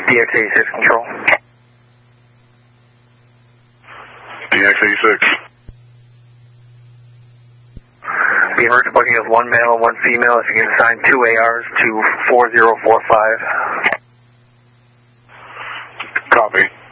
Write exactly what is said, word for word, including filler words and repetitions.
D X eighty-six control. D X eighty-six. The emergency booking is one male and one female. If you can assign two A Rs to four zero four five. Copy.